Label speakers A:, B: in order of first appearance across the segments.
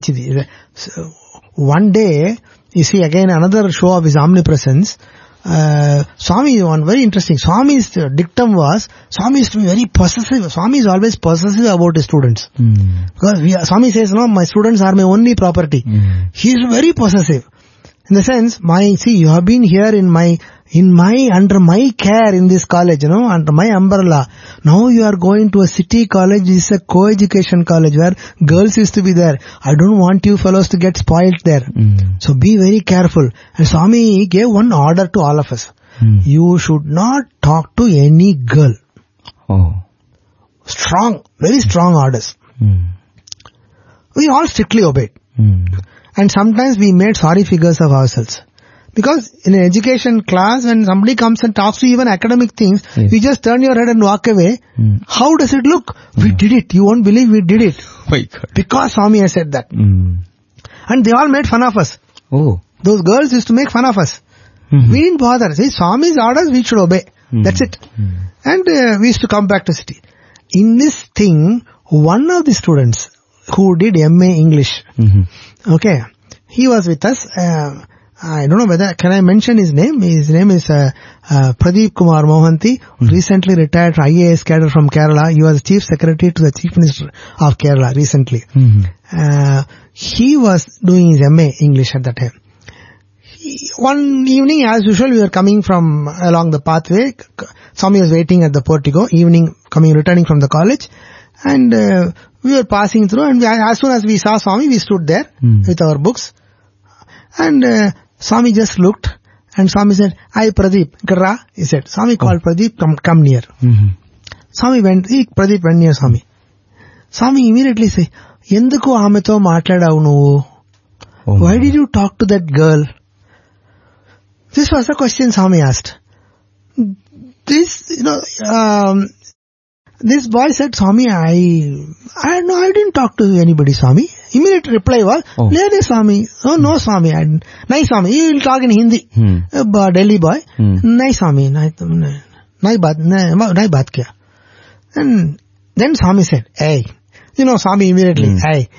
A: One day, you see again another show of his omnipresence. Swami, one very interesting. Swami's dictum was, Swami is to be very possessive. Swami is always possessive about his students. Because Swami says, no, my students are my only property. He is very possessive. In the sense, you have been here under my care in this college, under my umbrella. Now you are going to a city college. This is a co-education college where girls used to be there. I don't want you fellows to get spoiled there. So be very careful. And Swami gave one order to all of us. You should not talk to any girl. Strong, very strong orders. We all strictly obeyed. And sometimes we made sorry figures of ourselves. Because in an education class, when somebody comes and talks to you even academic things, you just turn your head and walk away. How does it look? We did it. You won't believe we did it.
B: My God.
A: Because Swami has said that. And they all made fun of us. Those girls used to make fun of us. We didn't bother. See, Swami's orders we should obey. That's it. And we used to come back to city. In this thing, one of the students who did MA English, okay, he was with us. I don't know whether, can I mention his name? His name is Pradeep Kumar Mohanty, recently retired IAS cadre from Kerala. He was Chief Secretary to the Chief Minister of Kerala recently. He was doing his MA English at that time. One evening, as usual, we were coming from along the pathway. Swami was waiting at the portico, returning from the college. And we were passing through, and as soon as we saw Swami, we stood there with our books. And Swami just looked, and Swami said, "Hi Pradeep, Garra," he said. Swami called Pradeep, come near. Swami Pradeep went near Swami. Swami immediately said, "Enduku ameto matladavu nuvu? Why did you talk to that girl?" This was the question Swami asked. This boy said, "Swami, I didn't talk to anybody, Swami." Immediate reply was, "Lady Swami." "Oh, no, Swami. Nahi, Swami. You will talk in Hindi." Delhi boy. "Nahi, Swami. Nahi baat kiya." And then Swami said, "Hey." Swami immediately, "Hey.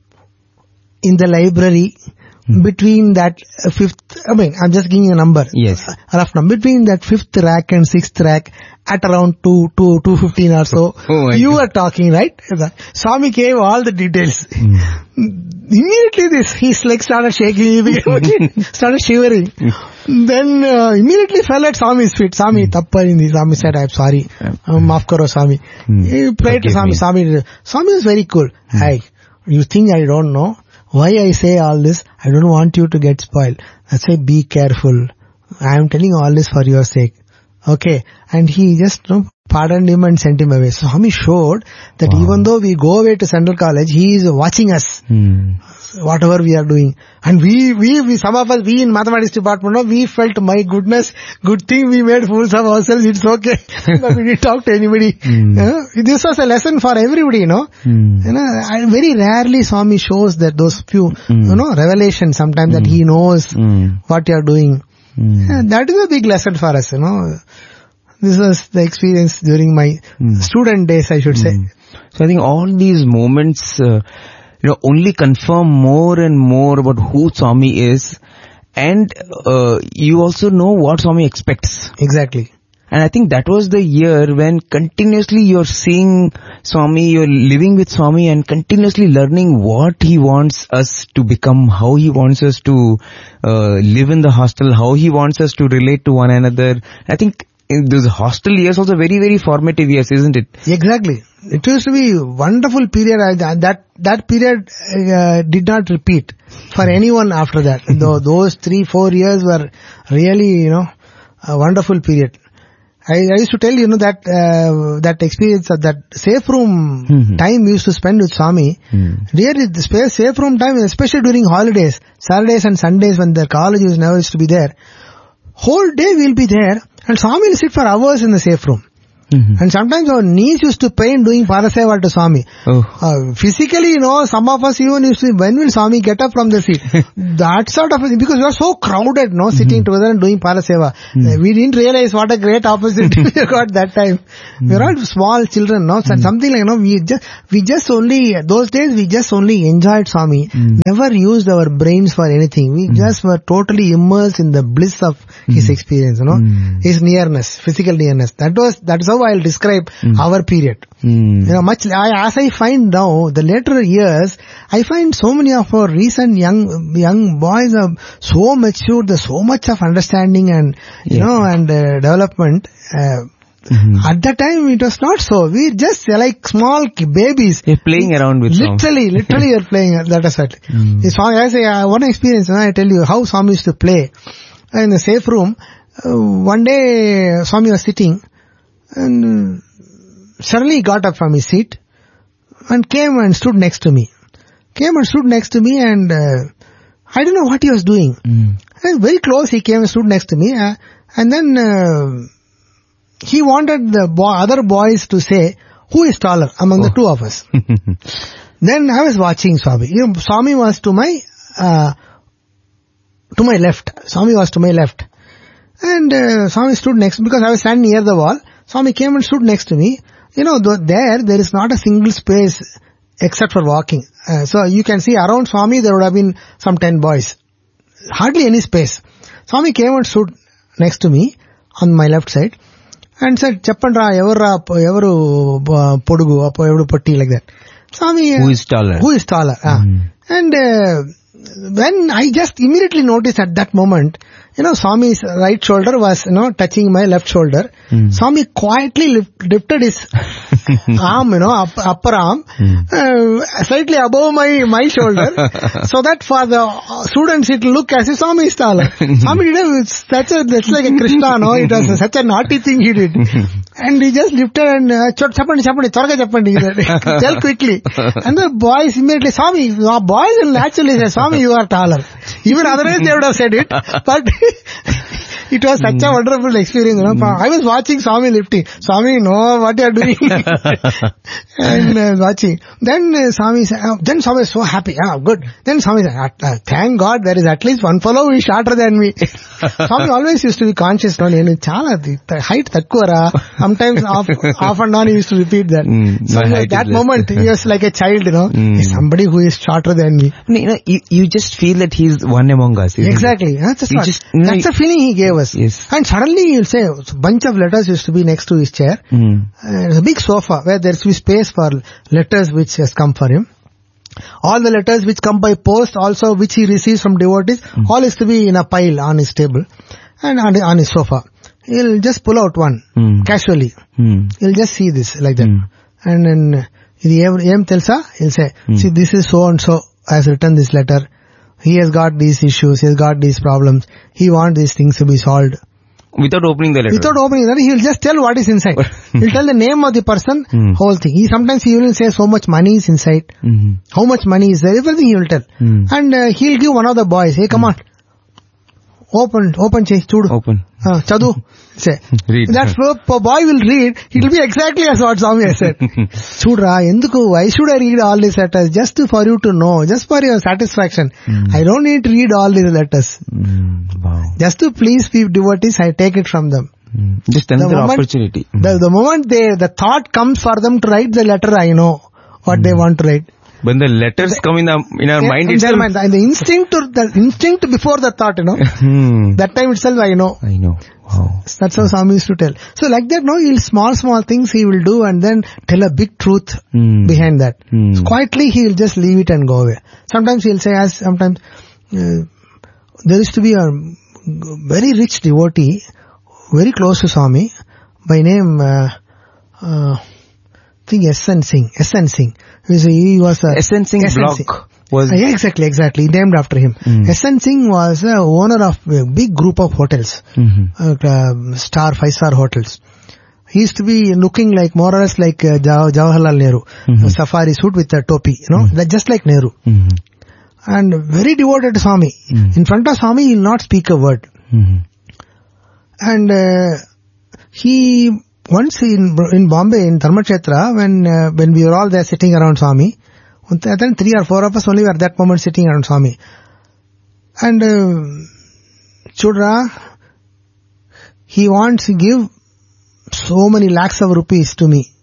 A: In the library, between that I'm just giving a number. Yes. Rough number. Between that 5th rack and 6th rack, at around 2:15 or so, you were talking, right?" Swami gave all the details. Immediately his legs started shaking, he started shivering. Then immediately fell at Swami's feet. "Swami, tapparindi." Swami said, "I'm sorry. Maaf karo, Swami." He prayed to Swami. Swami is very cool. "Hey, you think I don't know? Why I say all this? I don't want you to get spoiled. I say be careful. I am telling all this for your sake." Okay. And he just pardoned him and sent him away. So Swami showed that even though we go away to Central College, he is watching us. Whatever we are doing. And we some of us, we in mathematics department, we felt, my goodness, good thing we made fools of ourselves, it's okay. But we didn't talk to anybody. This was a lesson for everybody, very rarely Swami shows that those few, revelations sometimes that he knows what you are doing. That is a big lesson for us, This was the experience during my student days, I should say.
B: So I think all these moments, only confirm more and more about who Swami is, and you also know what Swami expects.
A: Exactly.
B: And I think that was the year when continuously you're seeing Swami, you're living with Swami and continuously learning what he wants us to become, how he wants us to live in the hostel, how he wants us to relate to one another. I think in those hostel years also very, very formative years, isn't it?
A: Exactly. It used to be a wonderful period. That period did not repeat for anyone after that. Those 3-4 years were really, a wonderful period. I used to tell that experience of that safe room time we used to spend with Swami. Really, the safe room time, especially during holidays, Saturdays and Sundays when the college never used to be there. Whole day we'll be there, and Swami will sit for hours in the safe room. And sometimes our knees used to pain doing Paraseva to Swami. Physically, some of us even used to, when will Swami get up from the seat? That sort of, because we are so crowded, sitting together and doing Paraseva. We didn't realize what a great opportunity we got that time. We were all small children, something like, we just only, those days we just only enjoyed Swami. Never used our brains for anything. We just were totally immersed in the bliss of his experience, his nearness, physical nearness. That is how I'll describe our period. As I find now, the later years, I find so many of our recent young boys are so mature, there's so much of understanding and, and development. At that time it was not so. We just like small babies.
B: You're playing around with
A: literally you're playing. That is right. I say, one experience, I tell you how Swami used to play in the safe room. One day Swami was sitting and suddenly he got up from his seat and came and stood next to me. And I don't know what he was doing. And very close he came and stood next to me. And then he wanted the other boys to say who is taller among the two of us. Then I was watching Swami. Swami was to my left. Swami was to my left. And Swami stood next, because I was standing near the wall. Swami came and stood next to me. There is not a single space except for walking. So you can see around Swami there would have been some 10 boys. Hardly any space. Swami came and stood next to me on my left side and said, Chappandra, evaru podugu, evaru patti, like that. Swami,
B: who is taller?
A: And when I just immediately noticed at that moment, Swami's right shoulder was, touching my left shoulder. Swami quietly lifted his arm, upper arm, slightly above my shoulder, so that for the students it will look as if Swami is taller. Swami did that's like a Krishna, it was such a naughty thing he did. And he just lifted and, chappandi, tell quickly. And the boys immediately, Swami, boys will naturally say, Swami, you are taller. Even otherwise they would have said it, but it was such a wonderful experience. I was watching Swami lifting. Swami, know what you are doing. And watching. Then Swami said, then Swami was so happy. Good. Then Swami said, thank God there is at least one fellow who is shorter than me. Swami always used to be conscious. The height takkuvara. Sometimes off and on he used to repeat that. So at that moment he was like a child, somebody who is shorter than me.
B: You just feel that he's one among us.
A: Exactly. That's the feeling he gave us.
B: Yes.
A: And suddenly he'll say, a bunch of letters used to be next to his chair. There's a big sofa where there used to be space for letters which has come for him. All the letters which come by post, also which he receives from devotees, all is to be in a pile on his table and on his sofa. He'll just pull out one casually. He'll just see this like that. And then he'll say, see, this is so and so has written this letter. He has got these issues, he has got these problems, he wants these things to be solved.
B: Without opening the letter?
A: Without opening the letter, he will just tell what is inside. He'll tell the name of the person, whole thing. Sometimes he will say so much money is inside, how much money is there, everything he will tell. And he'll give one of the boys, hey, come on, open, chudu.
B: Open.
A: Chadu. Say.
B: Read.
A: That boy will read, it will be exactly as what Swami has said. Chudra, enduku, why should I read all these letters? Just for you to know, just for your satisfaction. I don't need to read all these letters.
B: Wow.
A: Just to please few devotees, I take it from them.
B: Just another opportunity.
A: The moment the thought comes for them to write the letter, I know what they want to write.
B: When the letters come in our mind itself.
A: And the instinct before the thought, that time itself I know.
B: Wow.
A: That's how Swami used to tell. So like that, small things he will do and then tell a big truth behind that. So quietly he will just leave it and go away. Sometimes he'll say, there used to be a very rich devotee, very close to Swami, by name, I think S.N. Singh. He was a...
B: S.N. Singh block was...
A: Exactly. Named after him. S.N. Singh was the owner of a big group of hotels. 5-star hotels. He used to be looking like, more or less like Jawaharlal Nehru. A safari suit with a topi, just like Nehru. And very devoted to Swami. In front of Swami, he will not speak a word. And he once in Bombay, in Dharmakshetra, when we were all there sitting around Swami, I think 3 or 4 of us only were at that moment sitting around Swami. And Chudra, he wants to give so many lakhs of rupees to me.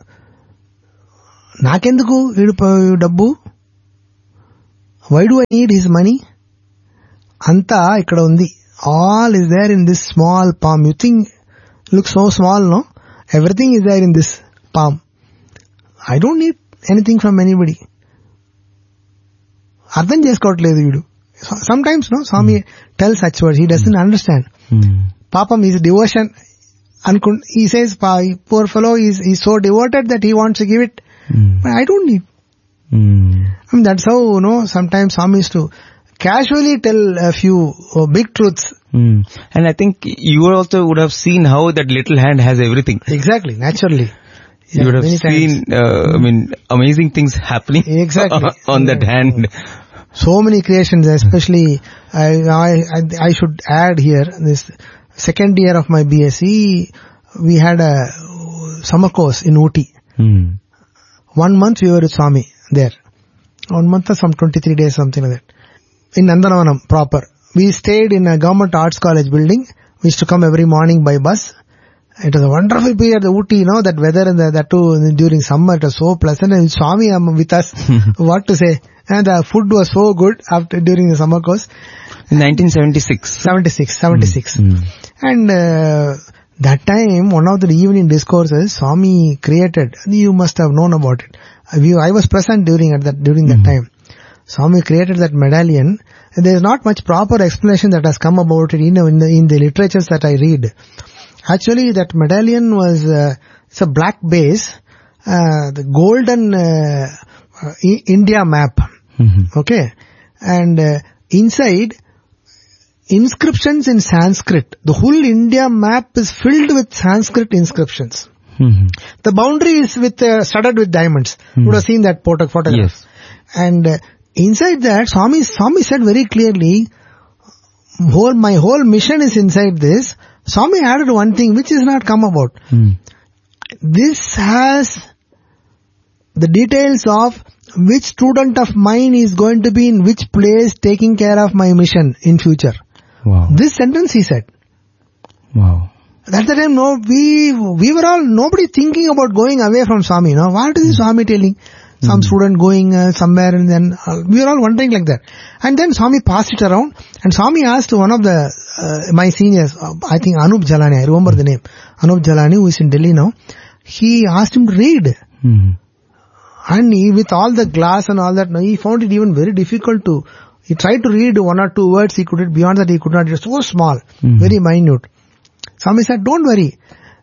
A: Nakenduku dabbu? Why do I need his money? Anta ikkada undi. All is there in this small palm. You think, looks so small, no? Everything is there in this palm. I don't need anything from anybody. Ardham cheskovatledu veedu. Sometimes, no, Swami tells such words. He doesn't understand. Papam is devotion. He says, poor fellow is so devoted that he wants to give it. But I don't need. I mean, that's how, you know, sometimes Swami used to casually tell a few big truths.
B: And I think you also would have seen how that little hand has everything.
A: Exactly, naturally.
B: You would have seen, amazing things happening on that hand.
A: So many creations, especially, I should add here, this second year of my BSc, we had a summer course in Ooty. 1 month we were with Swami there. 1 month or some 23 days, something like that. In Nandanavanam proper. We stayed in a government arts college building. We used to come every morning by bus. It was a wonderful period, the Ooty, you know, that weather and that too during summer, it was so pleasant. And Swami with us, what to say. And the food was so good during the summer course.
B: In 1976.
A: 76. And that time, one of the evening discourses, Swami created, you must have known about it. I was present during that time. Swami created that medallion. There is not much proper explanation that has come about it in the literatures that I read. Actually, that medallion was, it's a black base, the golden India map. Okay. And inside, inscriptions in Sanskrit. The whole India map is filled with Sanskrit inscriptions. The boundary is studded with diamonds. You would have seen that photograph.
B: Yes.
A: And inside that, Swami said very clearly, my whole mission is inside this. Swami added one thing which is not come about. This has the details of which student of mine is going to be in which place taking care of my mission in future.
B: Wow.
A: This sentence he said.
B: Wow.
A: At the time, we were all, nobody thinking about going away from Swami, no? What is Swami telling? Some student going somewhere, and then we were all wondering like that. And then Swami passed it around, and Swami asked one of my seniors, I think Anup Jalani, I remember the name, Anup Jalani, who is in Delhi now. He asked him to read. And with all the glass and all that, he found it even very difficult he tried to read 1 or 2 words, he couldn't, beyond that he could not, it was so small, very minute. Swami said, don't worry.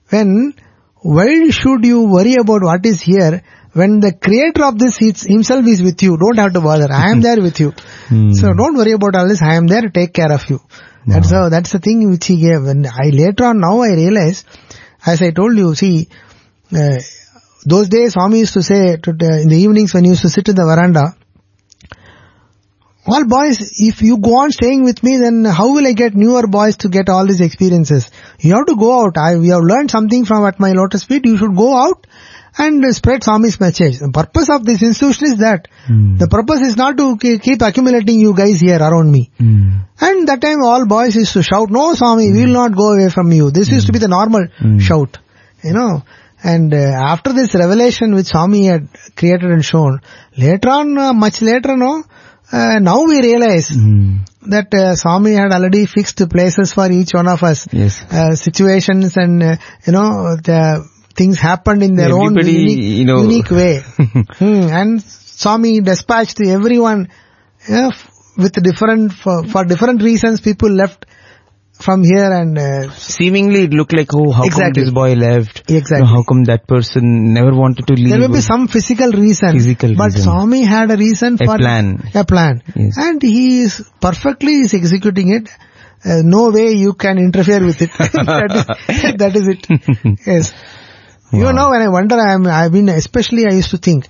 A: Why should you worry about what is here when the creator of this himself is with you? Don't have to bother. I am there with you. So don't worry about all this. I am there to take care of you. Wow. That's the thing which he gave. And later on now I realize, as I told you, see, those days Swami used to say, in the evenings when he used to sit in the veranda, all boys, if you go on staying with me, then how will I get newer boys to get all these experiences? You have to go out. We have learned something from at my lotus feet. You should go out and spread Swami's message. The purpose of this institution is that. The purpose is not to keep accumulating you guys here around me. And that time all boys used to shout, no Swami, we will not go away from you. This used to be the normal shout. You know. And after this revelation which Swami had created and shown, later on, much later, now we realize that Swami had already fixed places for each one of us.
B: Yes.
A: Situations and, the things happened in their own unique way. And Swami dispatched everyone with for different reasons. People left from here and
B: seemingly it looked like, how come this boy left?
A: Exactly.
B: How come that person never wanted to leave?
A: There will be some physical reason. But Swami had a reason for a plan.
B: Yes.
A: And he is perfectly executing it. No way you can interfere with it. that is it. Yes. Wow. You know, when I wonder, especially I used to think,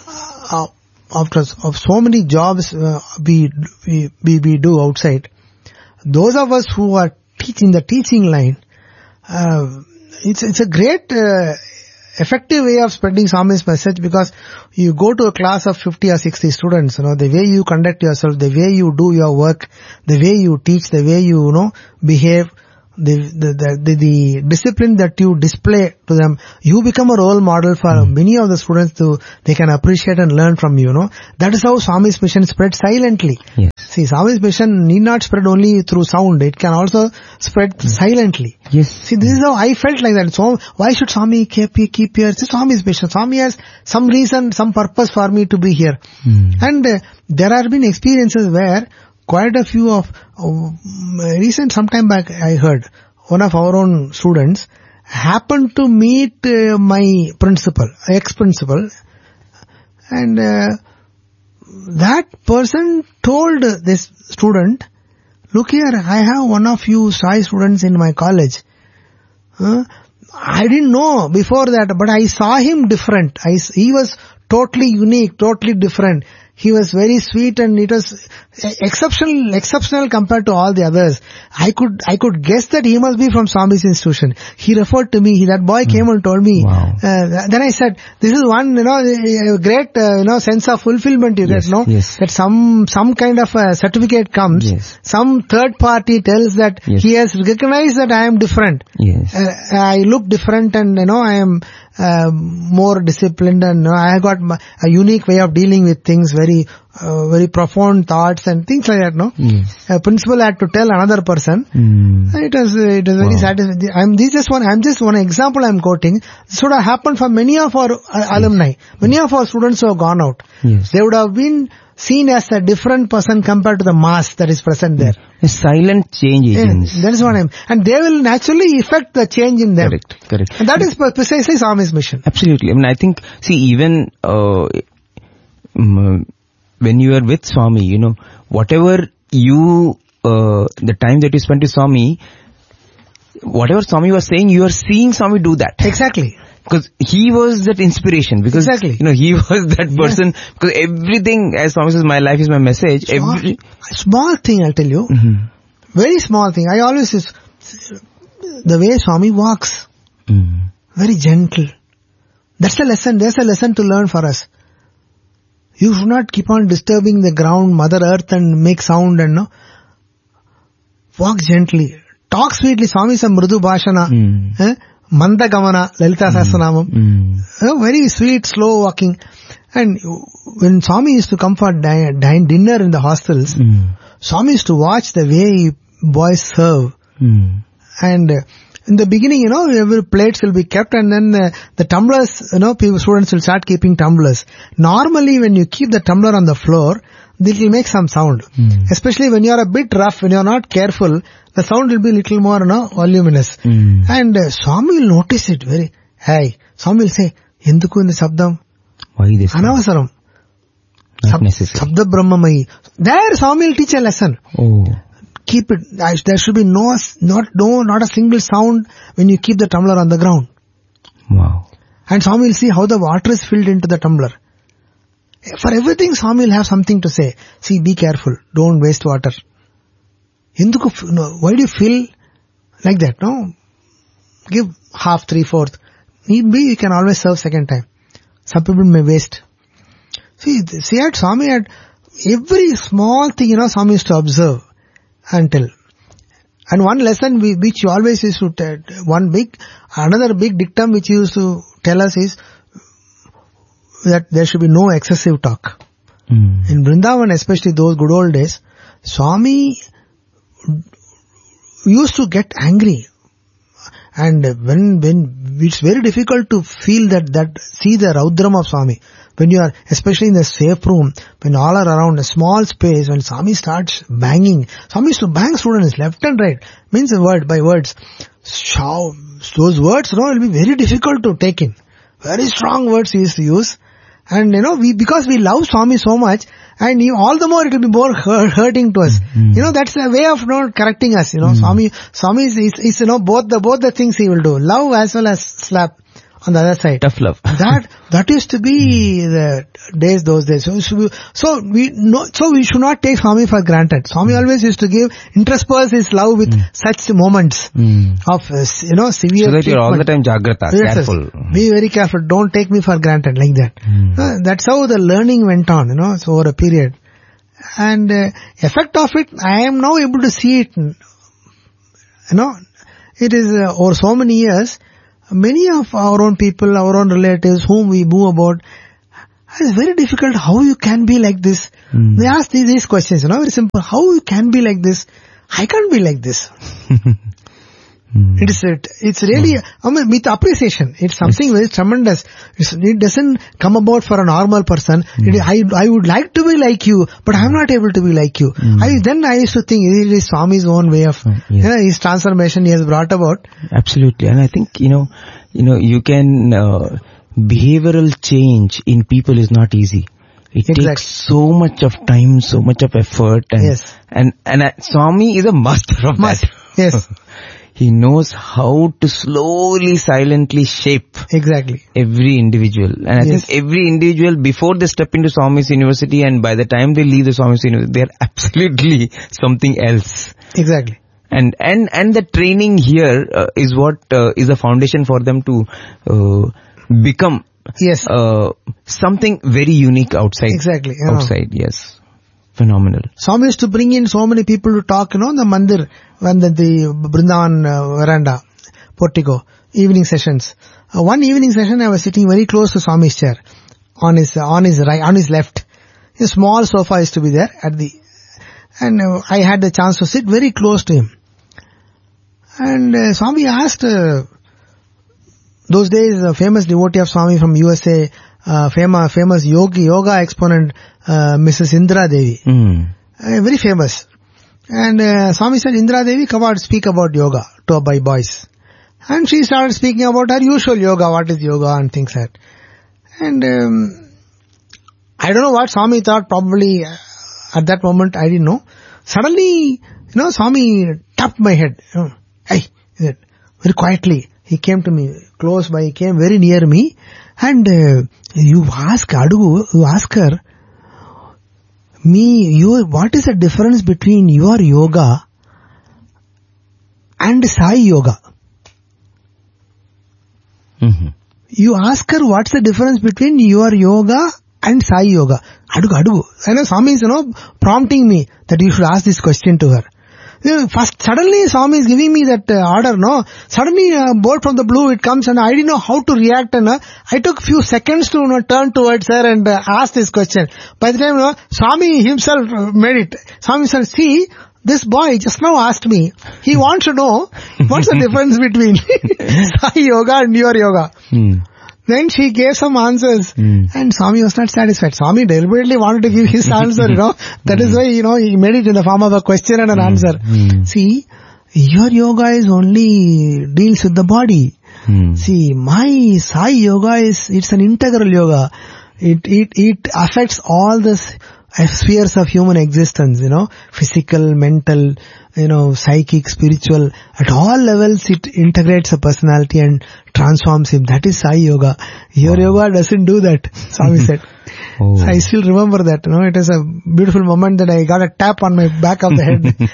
A: of so many jobs we do outside, those of us who are in the teaching line, it's a great effective way of spreading Swami's message, because you go to a class of 50 or 60 students, the way you conduct yourself, the way you do your work, the way you teach, the way you, behave, the discipline that you display to them, you become a role model for many of the students they can appreciate and learn from you, That is how Swami's mission spread silently.
B: Yes.
A: See, Swami's mission need not spread only through sound, it can also spread silently.
B: Yes.
A: See, this is how I felt like that. So, why should Swami keep here? It's Swami's mission. Swami has some reason, some purpose for me to be here. And there have been experiences where quite a few of sometime back I heard one of our own students happened to meet my principal, ex-principal, and that person told this student, look here, I have one of you Sai students in my college. I didn't know before that, but I saw him different. He was totally unique, totally different. He was very sweet, and it was exceptional compared to all the others. I could guess that he must be from Swami's institution. He referred to me. That boy came and told me.
B: Wow.
A: Then I said, this is one, great, sense of fulfillment you get, no?
B: Yes.
A: That some kind of a certificate comes.
B: Yes.
A: Some third party tells that he has recognized that I am different.
B: Yes.
A: I look different, and I am more disciplined, and I have got a unique way of dealing with things, very profound thoughts and things like that, no?
B: Yes.
A: A principal had to tell another person. It was very satisfying. I'm just one example I'm quoting. This would have happened for many of our alumni, many of our students who have gone out.
B: Yes.
A: They would have been seen as a different person compared to the mass that is present there.
B: A silent change agents.
A: That is what and they will naturally affect the change in them.
B: Correct.
A: And that is precisely Swami's mission.
B: Absolutely. I mean, I think, even when you are with Swami, whatever the time that you spend with Swami, whatever Swami was saying, you are seeing Swami do that.
A: Exactly.
B: Because he was that inspiration. Because,
A: exactly.
B: He was that person. Because everything, as Swami says, my life is my message.
A: Small thing, I'll tell you. Very small thing. I always the way Swami walks. Very gentle. That's a lesson. There's a lesson to learn for us. You should not keep on disturbing the ground, Mother Earth, and make sound and walk gently. Talk sweetly. Swami is a Mridu Bhashana. Manda Gamana, Lalita Sahasranamam. Very sweet, slow walking. And when Swami used to come for dinner in the hostels, Swami used to watch the way boys serve. And in the beginning, every plates will be kept, and then the tumblers, students will start keeping tumblers. Normally, when you keep the tumbler on the floor, it will make some sound. Especially when you are a bit rough, when you are not careful, the sound will be a little more, voluminous. And Swami will notice it very. Hey, Swami will say, Enduku in the Sabdam?
B: Why this?
A: Anavasaram.
B: Not necessary.
A: Sabda Brahmamayi. There Swami will teach a lesson.
B: Oh.
A: Keep it. There should be not a single sound when you keep the tumbler on the ground.
B: Wow.
A: And Swami will see how the water is filled into the tumbler. For everything, Swami will have something to say. See, be careful. Don't waste water. Why do you feel like that? No? Give half, 3/4. Need be, you can always serve second time. Some people may waste. See at Swami, at every small thing, Swami used to observe and tell. And one lesson which you always used to tell, another big dictum which he used to tell us is that there should be no excessive talk. In Vrindavan, especially those good old days, Swami used to get angry. And when it's very difficult to feel see the Raudram of Swami. When you are, especially in the safe room, when all are around a small space, when Swami starts banging, Swami used to bang students left and right, means word by words. Those words, will be very difficult to take in. Very strong words he used to use. And because we love Swami so much, and all the more it will be more hurting to us. That's a way of not correcting us. Swami is both the things he will do. Love as well as slap. on the other side.
B: Tough love.
A: That used to be the days, those days. So we should not take Swami for granted. Swami always used to intersperse his love with such moments of, severe
B: so that you're all the time jagrata, careful.
A: Be very careful. Don't take me for granted like that. That's how the learning went on, so over a period. And effect of it, I am now able to see it. It is over so many years, many of our own people, our own relatives whom we move about, it's very difficult how you can be like this. They ask these questions, very simple. How you can be like this? I can't be like this. It's really, with appreciation. It's something very tremendous. It doesn't come about for a normal person. I would like to be like you, but I'm not able to be like you. I used to think it is Swami's own way of, his transformation he has brought about.
B: Absolutely. And I think, you can, behavioral change in people is not easy. It takes so much of time, so much of effort. And Swami is a master of that.
A: Yes.
B: He knows how to slowly, silently shape every individual. And I think every individual, before they step into Swami's University and by the time they leave the Swami's University, they are absolutely something else.
A: Exactly.
B: And the training here is what is a foundation for them to become something very unique outside.
A: Exactly.
B: Outside, yes. Phenomenal.
A: Swami used to bring in so many people to talk, the mandir, when the Brindavan veranda, portico, evening sessions. One evening session I was sitting very close to Swami's chair, on his left. A small sofa used to be there and I had the chance to sit very close to him. And Swami asked, those days a famous devotee of Swami from USA, famous yoga exponent, Mrs. Indra Devi. Very famous. And Swami said, Indra Devi, come out, speak about yoga to by boys. And she started speaking about her usual yoga, what is yoga and things like that. And I don't know what Swami thought, probably at that moment, I didn't know. Suddenly, Swami tapped my head. Hey, very quietly. He came to me, close by, he came very near me. And you ask her, what is the difference between your yoga and Sai Yoga? You ask her what's the difference between your yoga and Sai Yoga. Adugu. I know Swami is, prompting me that you should ask this question to her. First, suddenly Swami is giving me that order, Suddenly, bolt from the blue, it comes and I didn't know how to react and I took few seconds to turn towards her and ask this question. By the time, Swami himself made it. Swami said, see, this boy just now asked me, he wants to know what's the difference between Sai Yoga and your yoga. Then she gave some answers and Swami was not satisfied. Swami deliberately wanted to give his answer, That is why, he made it in the form of a question and an answer. See, your yoga is only deals with the body. See, my Sai Yoga it's an integral yoga. It affects all the spheres of human existence, physical, mental, psychic, spiritual. At all levels it integrates a personality and transforms him. That is Sai Yoga. Your yoga doesn't do that, Swami said. So I still remember that, it is a beautiful moment that I got a tap on my back of the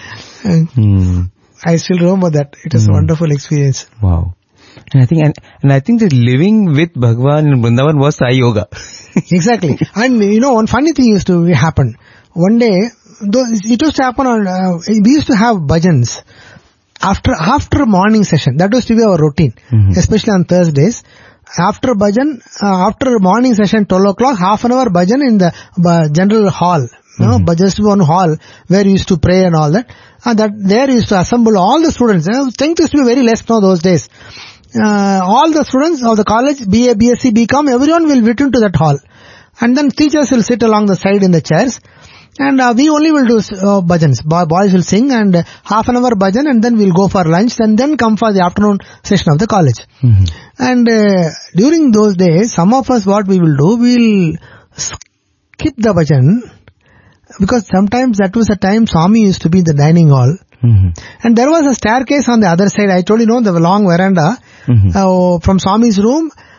A: head. I still remember that. It was a wonderful experience.
B: Wow. And I think that living with Bhagavan in Vrindavan was Sai Yoga.
A: Exactly. And one funny thing used to happen. One day, it used to happen we used to have bhajans after morning session. That used to be our routine, especially on Thursdays. After bhajan, after morning session, 12 o'clock, half an hour bhajan in the general hall. Just one hall where we used to pray and all that. And that there used to assemble all the students. Strength used to be very less now those days. All the students of the college, BA, BSc, BCom, everyone will return to that hall. And then teachers will sit along the side in the chairs. And we only will do bhajans. Boys will sing and half an hour bhajan and then we'll go for lunch and then come for the afternoon session of the college. And during those days, some of us what we will do, we'll skip the bhajan because sometimes that was the time Swami used to be in the dining hall. And there was a staircase on the other side. I told the long veranda from Swami's room.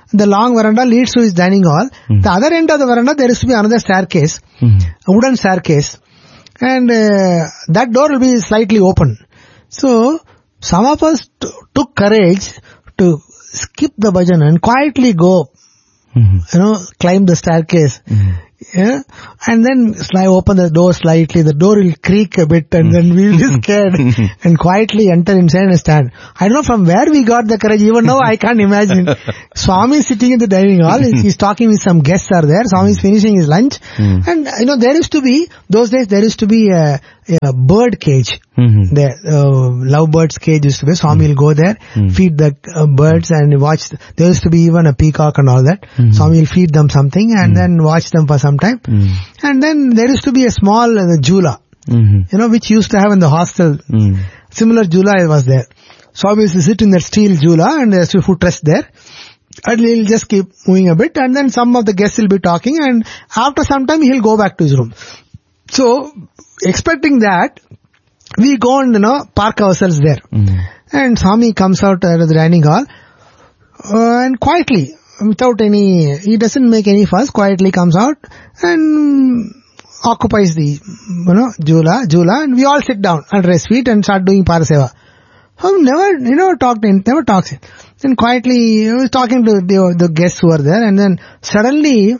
A: The long veranda leads to his dining hall. The other end of the veranda, there is to be another staircase, a wooden staircase. And that door will be slightly open. So, some of us took courage to skip the bhajan and quietly go, climb the staircase. Yeah, and then open the door slightly, the door will creak a bit and then we'll be scared and quietly enter inside and stand. I don't know from where we got the courage, even now I can't imagine. Swami is sitting in the dining hall, he's talking with some guests are there, Swami is finishing his lunch, and there used to be, those days there used to be a bird cage. The lovebirds cage used to be. Swami will go there, feed the birds and watch. There used to be even a peacock and all that. Swami will feed them something and then watch them for some time. And then there used to be a small jula, which used to have in the hostel. Similar jula was there. Swami used to sit in that steel jula and there's a footrest there. And he'll just keep moving a bit and then some of the guests will be talking and after some time he'll go back to his room. So, expecting that, we go and, park ourselves there. And Swami comes out of the dining hall, and quietly, without he doesn't make any fuss, quietly comes out and occupies the, jula, and we all sit down under his feet and start doing paraseva. Never talks. Then quietly, he was talking to the guests who are there, and then suddenly,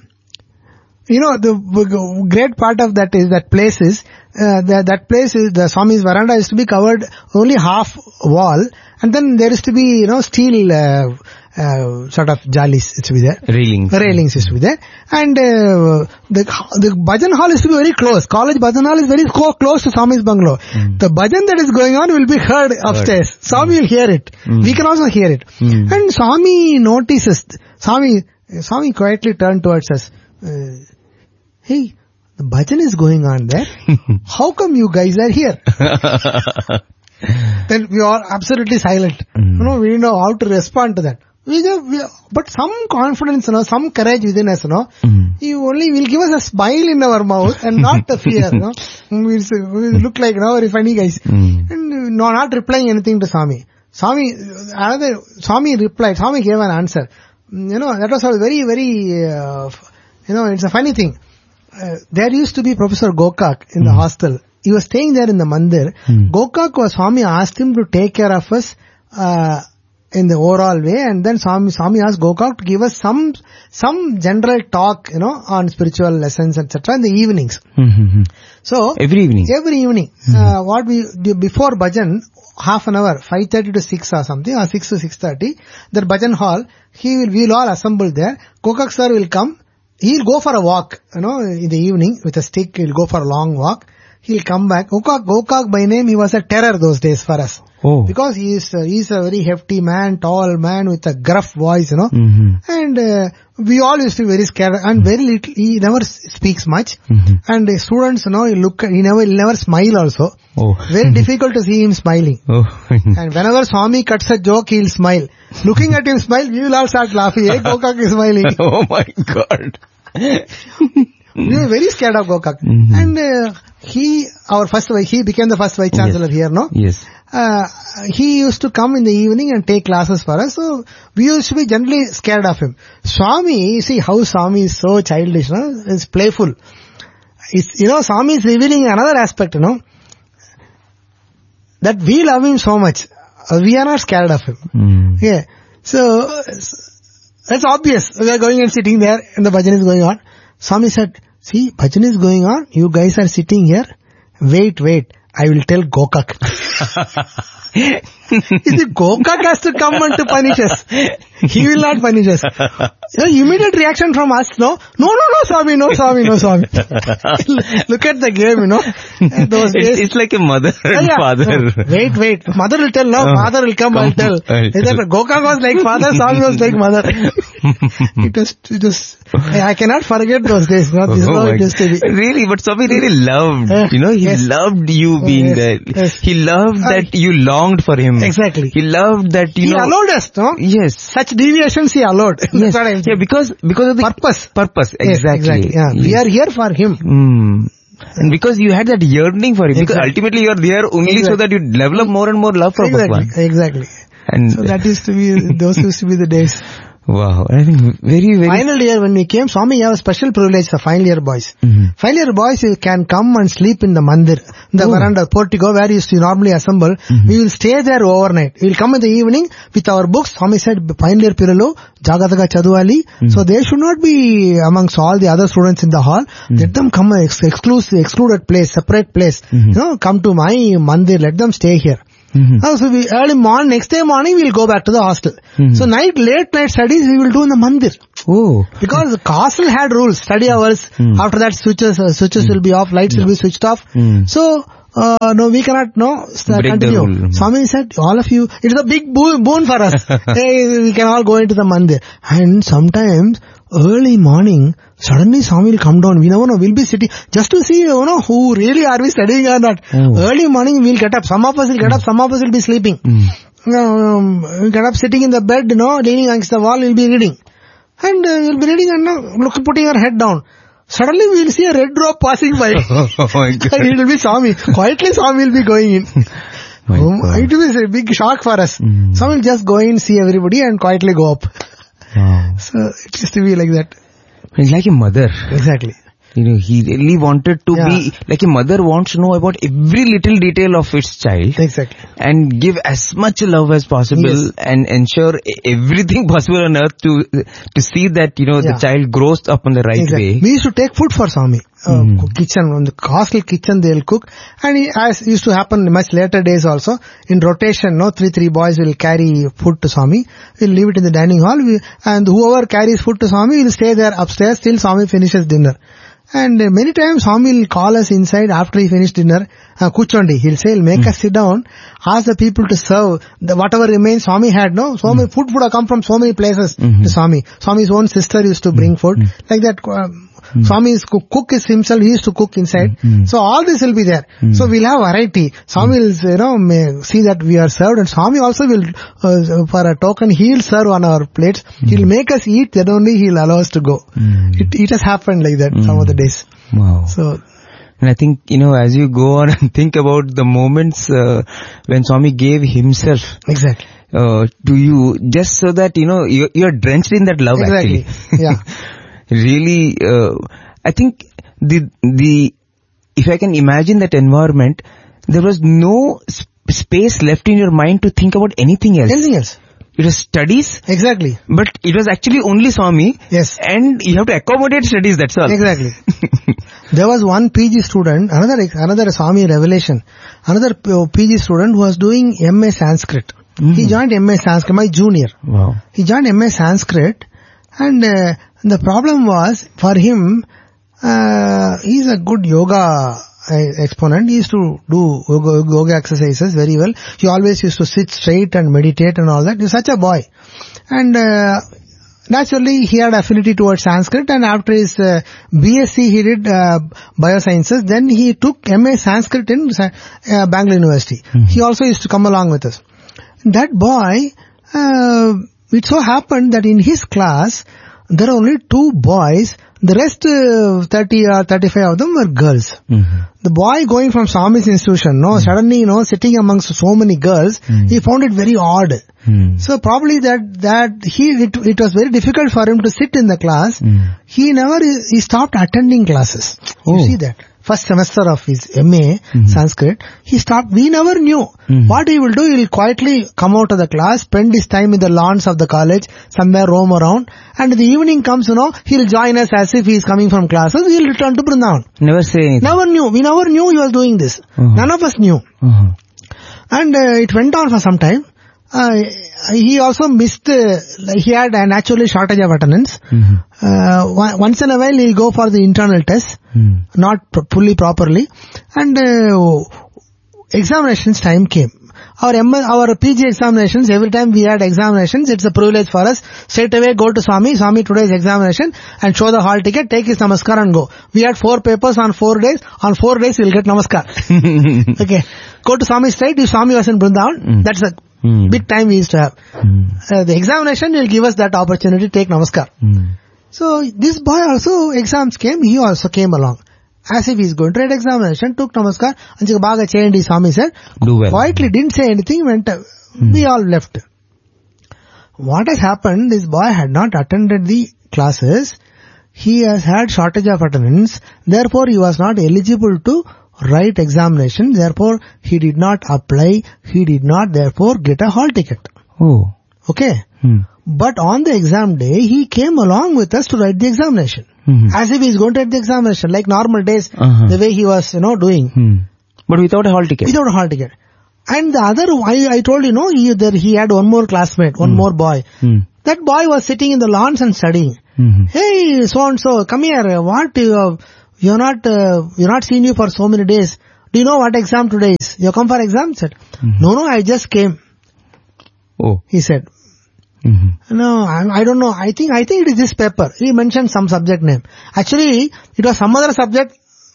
A: the great part of that is that place is, the Swami's veranda is to be covered only half wall, and then there is to be, steel, sort of jalis is to be there. Railings is to be there. And, the bhajan hall is to be very close. College bhajan hall is very close to Swami's bungalow. The bhajan that is going on will be heard upstairs. Swami will hear it. We can also hear it. And Swami notices, Swami quietly turned towards us. Hey, the bhajan is going on there. How come you guys are here? Then we are absolutely silent. We didn't know how to respond to that. But some confidence, some courage within us, you only will give us a smile in our mouth and not a fear. We look like very funny guys. And not replying anything to Swami. Swami replied. Swami gave an answer. That was a very, very, it's a funny thing. There used to be Professor Gokak in the hostel. He was staying there in the mandir. Gokak Swami asked him to take care of us in the overall way, and then Swami asked Gokak to give us some general talk, on spiritual lessons, etc. in the evenings. So every evening, what we do before bhajan, half an hour, 5:30 to 6 or something, or 6 to 6:30, that bhajan hall, we'll all assemble there. Gokak sir will come. He'll go for a walk, in the evening with a stick. He'll go for a long walk. He'll come back. Gokak by name, he was a terror those days for us. Oh. Because he's a very hefty man, tall man with a gruff voice, And we all used to be very scared and very little, he never speaks much. And the students, he'll never smile also. Oh. Very difficult to see him smiling. Oh. And whenever Swami cuts a joke, he'll smile. Looking at him smile, we will all start laughing. Hey, Gokak is smiling.
B: Oh my God.
A: We were very scared of Gokak. And he became the first vice chancellor here, no?
B: Yes.
A: He used to come in the evening and take classes for us, so we used to be generally scared of him. Swami, see how Swami is so childish, is playful. Swami is revealing another aspect, that we love him so much. We are not scared of him. Yeah. So, that's obvious. We are going and sitting there and the bhajan is going on. Swami said, see, bhajan is going on. You guys are sitting here. Wait. I will tell Gokak. Gokak has to come and to punish us. He will not punish us. Immediate reaction from us, no, Swami. Look at the game, Those days.
B: It's like a mother and father.
A: No, wait. Mother will tell, father will come and tell. Gokak was like father, Swami was like mother. It was, I cannot forget those days. This is how it used to be.
B: Really, but Swami really loved, he loved you being there.
A: Yes.
B: He loved that you longed for him.
A: Exactly.
B: He loved that,
A: He allowed us, no?
B: Yes.
A: Such deviations he allowed.
B: Yes. Yeah, because of the purpose. Exactly.
A: Yes, exactly. Yeah. Yes. We are here for him.
B: And because you had that yearning for him. Because ultimately you are there only so that you develop more and more love for Bhagwan.
A: Exactly.
B: And
A: so those used to be the days.
B: Wow. I think very, very...
A: Final year when we came, Swami have a special privilege for final year boys. Final year boys can come and sleep in the mandir, the veranda, portico where you used to normally assemble. We will stay there overnight. We will come in the evening with our books. Swami said, final year Piralo, Jagataga Chaduvali. So they should not be amongst all the other students in the hall. Let them come excluded place, separate place. Come to my mandir, let them stay here. So we next day morning we will go back to the hostel. So late night studies we will do in the mandir. Because the castle had rules, study hours. After that switches will be off, lights will be switched off. So no, we cannot continue. Swami said, all of you, it is a big boon for us. Hey, we can all go into the mandir. And sometimes early morning, suddenly Swami will come down. We never know. We'll be sitting just to see, who really are we studying or not. Early morning we'll get up. Some of us will get up. Some of us will be sleeping. We'll get up, sitting in the bed, leaning against the wall. We'll be reading, and we'll be reading and putting our head down. Suddenly we will see a red drop passing by.
B: Oh my God.
A: It will be Swami. Quietly Swami will be going in. It will be a big shock for us. Swami will just go in, see everybody and quietly go up.
B: Wow.
A: So it used to be like that.
B: He's like a mother.
A: Exactly.
B: He really wanted to be like a mother wants to know about every little detail of its child.
A: Exactly.
B: And give as much love as possible and ensure everything possible on earth to see that, the child grows up in the right way.
A: We used to take food for Swami. Kitchen, on the castle kitchen they'll cook. And as used to happen in much later days also, in rotation, three boys will carry food to Swami. We'll leave it in the dining hall. And whoever carries food to Swami will stay there upstairs till Swami finishes dinner. And many times Swami will call us inside after he finished dinner. Kuchondi, he'll say, he'll make us sit down, ask the people to serve whatever remains Swami had. So many food would have come from so many places to Swami. Swami's own sister used to bring food. Like that, Swami's cook is himself, he used to cook inside. So all this will be there. So we'll have variety. Swami will, see that we are served, and Swami also will, for a token, he'll serve on our plates. He'll make us eat, then only he'll allow us to go. It has happened like that some of the days.
B: Wow.
A: So,
B: and I think, as you go on and think about the moments when Swami gave himself
A: exactly
B: to you, just so that, you're drenched in that love
A: exactly.
B: actually.
A: Yeah.
B: Really, I think if I can imagine that environment, there was no space left in your mind to think about anything else.
A: Anything else.
B: It was studies.
A: Exactly.
B: But it was actually only Swami.
A: Yes.
B: And you have to accommodate studies, that's all.
A: Exactly. There was one PG student, another Swami revelation, another PG student who was doing MA Sanskrit. He joined MA Sanskrit, my junior.
B: Wow.
A: He joined MA Sanskrit, and the problem was, for him, he's a good yoga exponent. He used to do yoga exercises very well. He always used to sit straight and meditate and all that. He was such a boy. And naturally, he had affinity towards Sanskrit, and after his BSc, he did biosciences. Then he took MA Sanskrit in Bangalore University. He also used to come along with us. That boy, it so happened that in his class, there are only 2 boys. The rest 30 or 35 of them were girls. The boy going from Swami's institution, suddenly, sitting amongst so many girls, he found it very odd. So probably it was very difficult for him to sit in the class. He stopped attending classes. You see that? First semester of his MA Sanskrit, he stopped. We never knew. What he will do, he will quietly come out of the class, spend his time in the lawns of the college, somewhere roam around, and the evening comes, he'll join us as if he is coming from classes, he'll return to Vrindavan.
B: Never say anything.
A: Never knew. We never knew he was doing this. None of us knew. And it went on for some time. He also missed, he had a naturally shortage of attendance. Once in a while he'll go for the internal test, not fully properly, and examinations time came. Our PG examinations, every time we had examinations, it's a privilege for us. Straight away go to Swami today's examination, and show the hall ticket, take his namaskar and go. We had 4 papers on 4 days. On 4 days we'll get namaskar. Okay. Go to Swami straight. If Swami was in Vrindavan, that's a big time we used to have. The examination will give us that opportunity to take namaskar. So this boy also, exams came, he also came along. As if he's going to write examination, took namaskar, and baga cheyandi, Swami said,
B: do well.
A: Quietly didn't say anything, went, we all left. what has happened, this boy had not attended the classes. He has had shortage of attendance. Therefore, he was not eligible to write examination. Therefore, he did not apply. He did not, therefore, get a hall ticket.
B: Oh.
A: Okay. But on the exam day, he came along with us to write the examination. As if he is going to write the examination, like normal days, the way he was, doing.
B: But without a hall ticket?
A: Without a hall ticket. And the other, I told he had one more classmate, one more boy. That boy was sitting in the lawns and studying. Hey, so-and-so, come here. What, you're not seen you for so many days. Do you know what exam today is? You come for exam? Said, no, I just came.
B: Oh.
A: He said. No, I don't know. I think it is this paper. He mentioned some subject name. Actually, it was some other subject,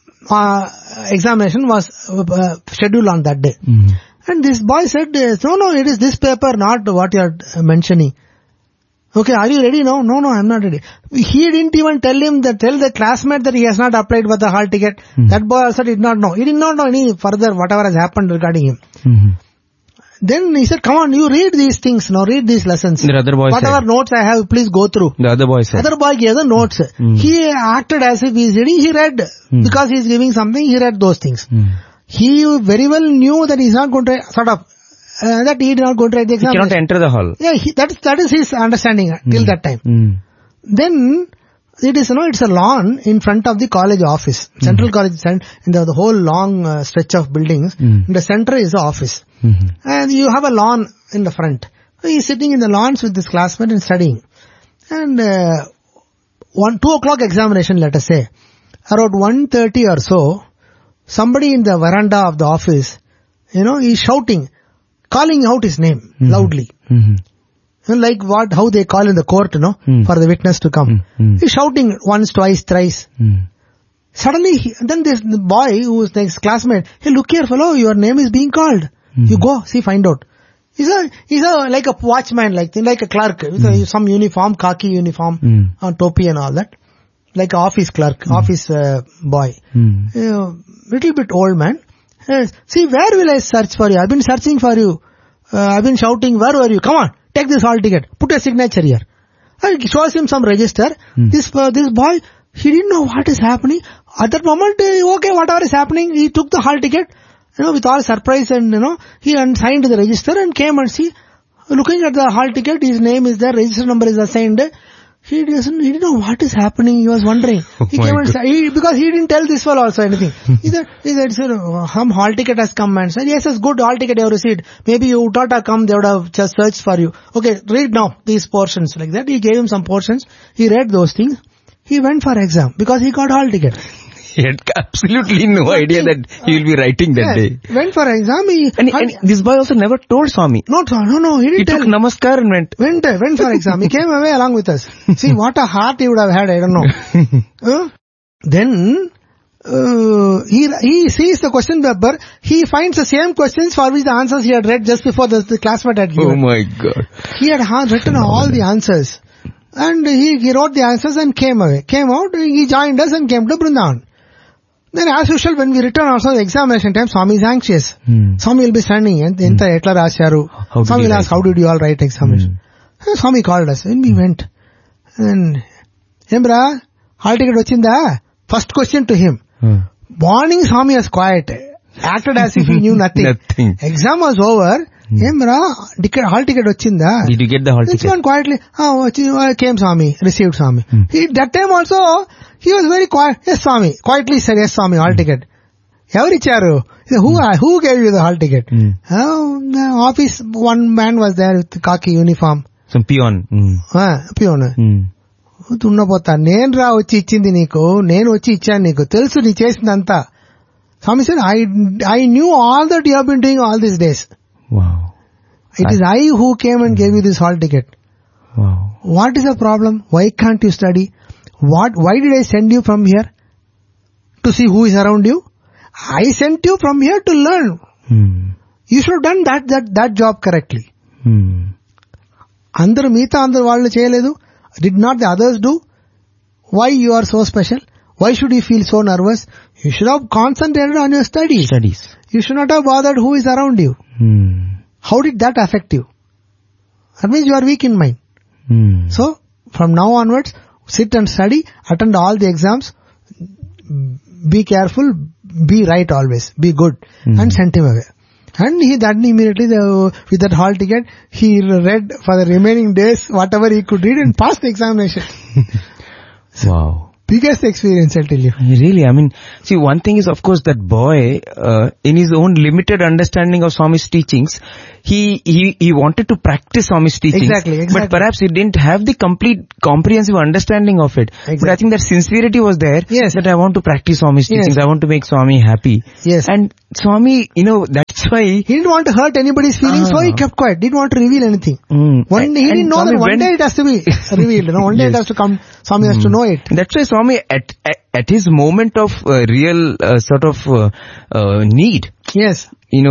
A: examination was scheduled on that day. And this boy said, no, it is this paper, not what you are mentioning. Okay, are you ready now? No, I'm not ready. He didn't even tell the classmate that he has not applied for the hall ticket. That boy also did not know. He did not know any further whatever has happened regarding him. Then he said, come on, you read these things now, read these lessons.
B: The other boy
A: whatever
B: said,
A: notes I have, please go through.
B: The other boy said.
A: Other boy gave the notes. He acted as if he is reading, he read. Because he is giving something, he read those things. He very well knew that he is not going to, that he is not going to write the exam.
B: He cannot enter the hall.
A: Yeah, that is his understanding till that time. Then, it's a lawn in front of the college office. Central College, in the whole long stretch of buildings. In the center is the office. And you have a lawn in the front. So he is sitting in the lawns with his classmate and studying. And 2 o'clock examination, let us say. Around 1:30 or so, somebody in the veranda of the office, is shouting, calling out his name loudly. Like how they call in the court, for the witness to come. He's shouting once, twice, thrice. Suddenly, then this boy who is his classmate, hey, look here fellow, your name is being called. You go, see, find out. He's like a watchman, like a clerk, with some uniform, khaki uniform, topi and all that. Like an office clerk, office boy. Little bit old man. See, where will I search for you? I've been searching for you. I've been shouting, where were you? Come on, take this hall ticket. Put a signature here. And shows him some register. This boy, he didn't know what is happening. At that moment, okay, whatever is happening, he took the hall ticket, with all surprise and, he signed the register and came and see, looking at the hall ticket, his name is there, register number is assigned. He didn't know what is happening. He was wondering. He came and said, because he didn't tell this fellow also anything. He said, some hall ticket has come and said, yes, good hall ticket you have received. Maybe you would not have come, they would have just searched for you. Okay, read now these portions like that. He gave him some portions. He read those things. He went for exam because he got hall ticket.
B: He had absolutely no idea that he will be writing that day.
A: Went for exam.
B: And this boy also never told Swami.
A: No, he didn't tell.
B: He took namaskar and went.
A: Went for exam. He came away along with us. See, what a heart he would have had, I don't know. Then, he sees the question paper. He finds the same questions for which the answers he had read just before the classmate had given.
B: Oh my God.
A: He had written all the answers. And he wrote the answers and came away. Came out, he joined us and came to Brindavan. Then as usual, when we return also the examination time, Swami is anxious. Swami will be standing and Swami will ask, how did you all write examination? Swami called us and we went. And, Embra, hall ticket vachinda? First question to him. Morning Swami was quiet. Acted as if he knew nothing. Exam was over. Embra, hall ticket vachinda?
B: Did you get the hall ticket?
A: This one quietly, came Swami, received Swami. That time also, he was very quiet. Yes, Swami. Quietly said, yes, Swami, hall ticket. Every charu. Who gave you the hall ticket? The office, one man was there with the khaki uniform.
B: Some peon.
A: Peon. తున్నపోతా నేను వచ్చి ఇచ్చింది నీకు, నేను వచ్చి ఇచ్చాను నీకు, తెలుసు నీ చేసిందంతా. Swami said, I knew all that you have been doing all these days.
B: Wow.
A: It is I who came and gave you this hall ticket.
B: Wow.
A: What is the problem? Why can't you study? Why did I send you from here? To see who is around you? I sent you from here to learn. You should have done that job correctly. Miita వాళ్ళు చేయలేదు. Did not the others do? Why you are so special? Why should you feel so nervous? You should have concentrated on your studies. You should not have bothered who is around you. How did that affect you? That means you are weak in mind. So, from now onwards, sit and study, attend all the exams, be careful, be right always, be good, and sent him away. And he that immediately, with that hall ticket, he read for the remaining days whatever he could read and passed the examination.
B: Wow.
A: Biggest experience, I'll tell you.
B: Really, I mean, see, one thing is, of course, that boy, in his own limited understanding of Swami's teachings, he wanted to practice Swami's teachings.
A: Exactly.
B: But perhaps he didn't have the complete comprehensive understanding of it.
A: Exactly.
B: But I think that sincerity was there.
A: Yes.
B: That I want to practice Swami's teachings. I want to make Swami happy.
A: Yes.
B: And Swami, that's why
A: he didn't want to hurt anybody's feelings, so he kept quiet. Didn't want to reveal anything. He didn't know that one day it has to be revealed. One day it has to come. Swami has to know it.
B: That's why Swami, at his moment of real need.
A: Yes.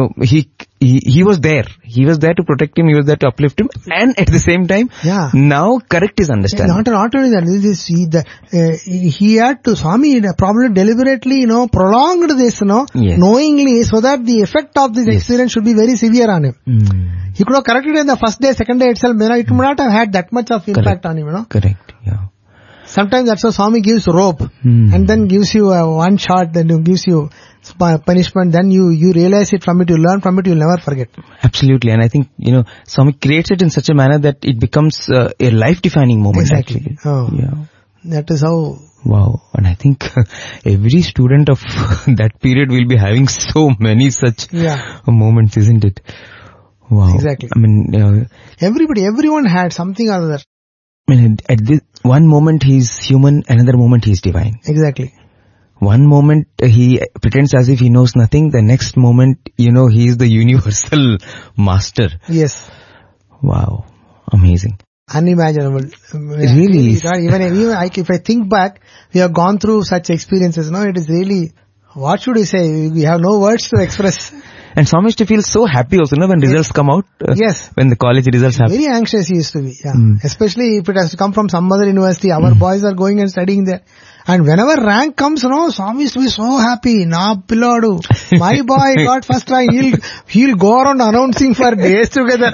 B: He was there. He was there to protect him. He was there to uplift him. And at the same time, now correct his understanding.
A: Not only that, he had to, Swami probably deliberately, prolonged this, knowingly, so that the effect of this experience should be very severe on him. He could have corrected it in the first day, second day itself. It would not have had that much of impact on him,
B: Correct, yeah.
A: Sometimes that's why Swami gives rope and then gives you one shot, then gives you punishment, then you realize it from it, you learn from it, you'll never forget.
B: Absolutely, and I think, Swami creates it in such a manner that it becomes a life-defining moment.
A: Exactly. That is how...
B: Wow, and I think every student of that period will be having so many such moments, isn't it? Wow.
A: Exactly.
B: I mean...
A: everyone had something or other.
B: I mean, at this one moment he's human, another moment he's divine.
A: Exactly.
B: One moment he pretends as if he knows nothing, the next moment, he is the universal master.
A: Yes.
B: Wow. Amazing.
A: Unimaginable.
B: Really is.
A: Even if I think back, we have gone through such experiences, it is really, what should we say? We have no words to express.
B: And Swami used to feel so happy also, when results come out.
A: Yes.
B: When the college results happen.
A: Very anxious he used to be, Especially if it has to come from some other university. Our boys are going and studying there. And whenever rank comes, Swami used to be so happy. Na pilladu. My boy got first rank. He'll go around announcing for days together.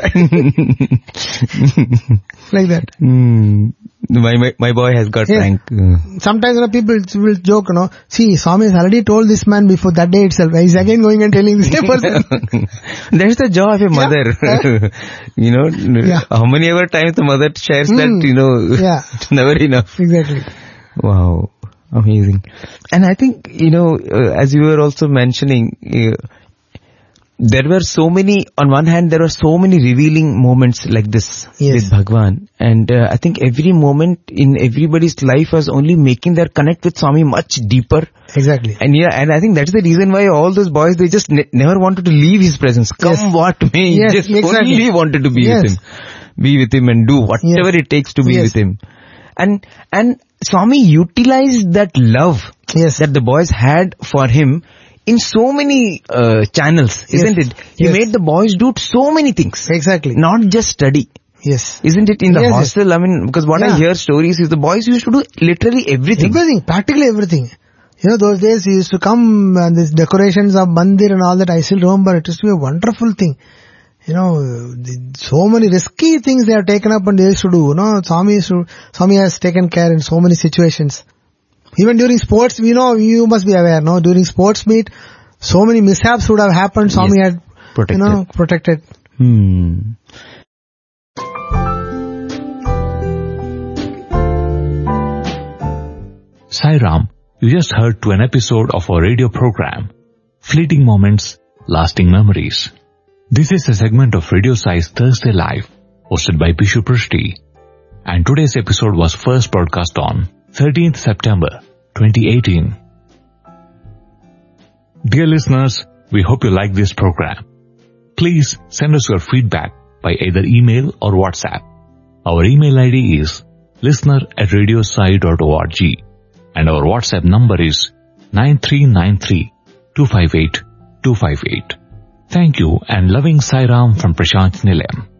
A: Like that.
B: My boy has got rank.
A: Sometimes people will joke, see, Swami has already told this man before that day itself. He's again going and telling the same person.
B: That's the joy of a mother. How many ever times the mother shares that, it's never enough.
A: Exactly.
B: Wow. Amazing. And I think, as you were also mentioning, there were so many, on one hand, there were so many revealing moments like this with Bhagwan. And I think every moment in everybody's life was only making their connect with Swami much deeper.
A: Exactly.
B: And I think that's the reason why all those boys, they just never wanted to leave his presence. Come what may, just only wanted to be with him. Be with him and do whatever it takes to be with him. And Swami utilized that love that the boys had for him in so many channels, isn't it? He made the boys do so many things.
A: Exactly.
B: Not just study.
A: Yes.
B: Isn't it? In the hostel, I mean, because what I hear stories is the boys used to do literally everything.
A: Everything, practically everything. Those days he used to come and these decorations of mandir and all that, I still remember. It used to be a wonderful thing. So many risky things they have taken up and they used to do. Swami has taken care in so many situations. Even during sports, you must be aware, during sports meet, so many mishaps would have happened. Swami had, protected.
C: Sai Ram, you just heard to an episode of our radio program, Fleeting Moments, Lasting Memories. This is a segment of Radio Sai's Thursday Live, hosted by Pishu Prishti. And today's episode was first broadcast on 13th September 2018. Dear listeners, we hope you like this program. Please send us your feedback by either email or WhatsApp. Our email ID is listener@radiosai.org and our WhatsApp number is 9393 258 258. Thank you and loving Sai Ram from Prashant Nilayam.